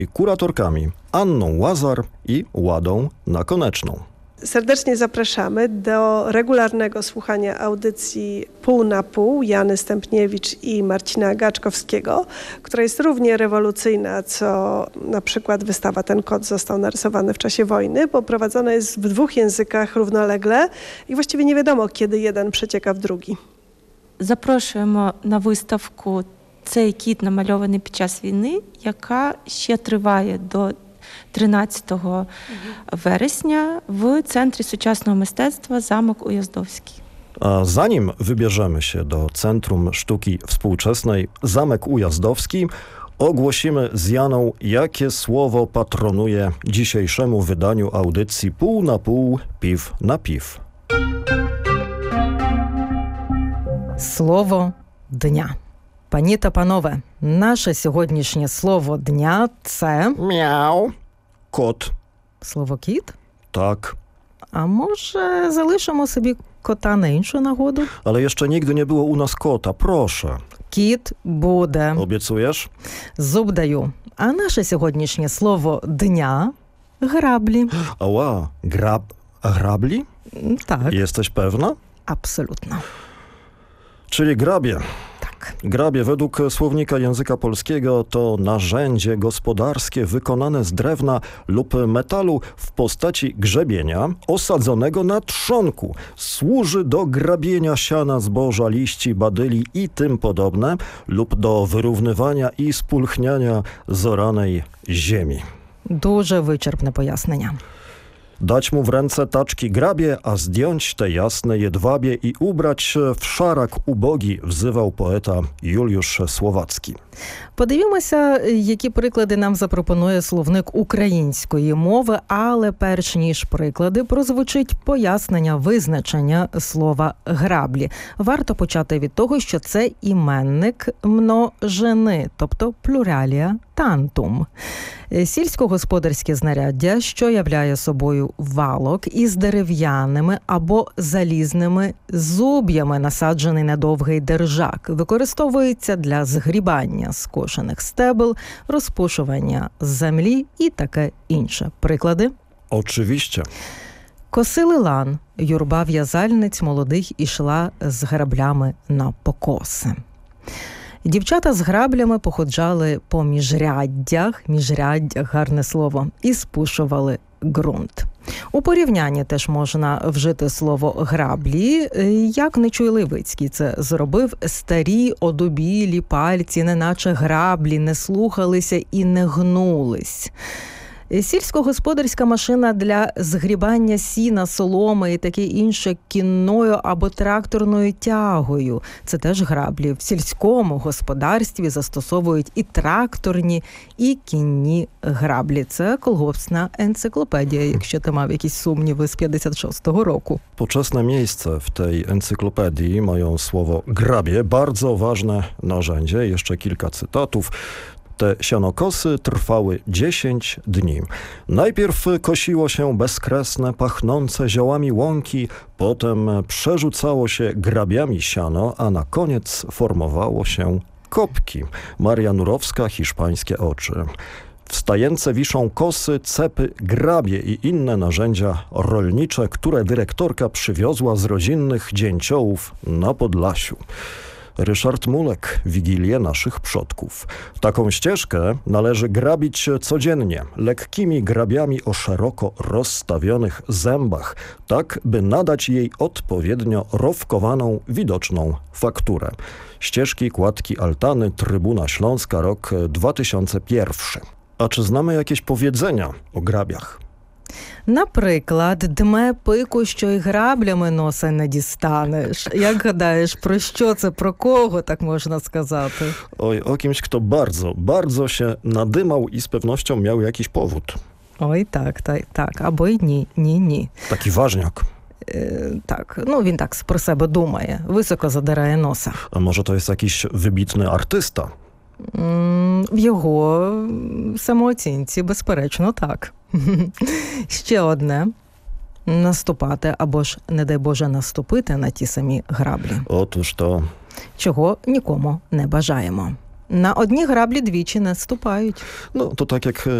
i kuratorkami Anną Łazar i Ładą Nakoneczną. Serdecznie zapraszamy do regularnego słuchania audycji Pół na pół Jany Stępniewicz i Marcina Gaczkowskiego, która jest równie rewolucyjna, co na przykład wystawa Ten kot został narysowany w czasie wojny, bo prowadzona jest w 2 językach równolegle i właściwie nie wiadomo, kiedy jeden przecieka w drugi. Запрошуємо на виставку «Цей кіт намальований під час війни», яка ще триває до 13 вересня в Центрі сучасного мистецtwa Zamek Ujazdowski. A zanim wybierzemy się do Centrum Sztuki Współczesnej Zamek Ujazdowski, ogłosimy z Janą, jakie słowo patronuje dzisiejszemu wydaniu audycji Pół na pół, piw na piw. Слово дня. Пані та панове, наше сьогоднішнє слово дня – це... Miau. Kot. Слово кіт? Tak. А може залишимо собі кота на іншу нагоду? Ale jeszcze nigdy nie było u nas kota, proszę. Кіт буде. Obiecujesz? Зуб даю. А наше сьогоднішнє слово дня – граблі. Ała, grabli? Так, Jesteś pewna? абсолютно. Czyli grabie. Так. Grabie według słownika języka polskiego to narzędzie gospodarskie wykonane z drewna lub metalu w postaci grzebienia osadzonego na trzonku. Służy do grabienia siana, zboża, liści, badyli i tym podobne lub do wyrównywania i spulchniania zoranej ziemi. Дуже вичерпне пояснення. Dać mu w ręce taczki grabie, a zdjąć te jasne jedwabie i ubrać w szarak ubogi, wzywał poeta Juliusz Słowacki. Подивімося, які приклади нам запропонує словник української мови, але перш ніж приклади, прозвучить пояснення визначення слова «граблі». Варто почати від того, що це іменник множини, тобто плюралія тантум. Сільськогосподарське знаряддя, що являє собою валок із дерев'яними або залізними зуб'ями, насаджений на довгий держак, використовується для згрібання скошених стебел, розпушування землі і таке інше. Приклади? Oczywiście. Косили лан. Юрба в'язальниць молодих ішла з граблями на покоси. Дівчата з граблями походжали по міжряддях, гарне слово, і спушували ґрунт. У порівнянні теж можна вжити слово «граблі», як Нечуй Левицький це зробив. Старі одубілі пальці, неначе граблі, не слухалися і не гнулись. Сільськогосподарська машина для згрібання сіна, соломи і таке інше кінною або тракторною тягою. Це теж граблі. В сільському господарстві застосовують і тракторні, і кінні граблі. Це колгоспна енциклопедія, якщо ти мав якісь сумніви з 56-го року. Poczesne miejsce w tej encyklopedii mają słowo grabie, bardzo ważne narzędzie. Jeszcze kilka cytatów. Te sianokosy trwały 10 dni. Najpierw kosiło się bezkresne, pachnące ziołami łąki, potem przerzucało się grabiami siano, a na koniec formowało się kopki. Maria Nurowska, Hiszpańskie oczy. Wstajęce wiszą kosy, cepy, grabie i inne narzędzia rolnicze, które dyrektorka przywiozła z rodzinnych dzięciołów na Podlasiu. Ryszard Mulek, Wigilie naszych przodków. Taką ścieżkę należy grabić codziennie, lekkimi grabiami o szeroko rozstawionych zębach, tak by nadać jej odpowiednio rowkowaną, widoczną fakturę. Ścieżki, kładki, altany, Trybuna Śląska, rok 2001. A czy znamy jakieś powiedzenia o grabiach? Наприклад, дме пику, що й граблями носа не дістанеш. Як гадаєш, про що це, про кого, так можна сказати? Oj, o kimś, kto bardzo, bardzo się nadymał i z pewnością miał jakiś powód. Ой, так, або й ні. Taki ważniak. Так, він так про себе думає, високо задирає носа. A może to jest jakiś wybitny artysta? В його самооцінці, безперечно, так. Ще одне. Наступати або ж, не дай Боже, наступити на ті самі граблі. Otóż to... Чого нікому не бажаємо. На одні граблі двічі не ступають. No to tak jak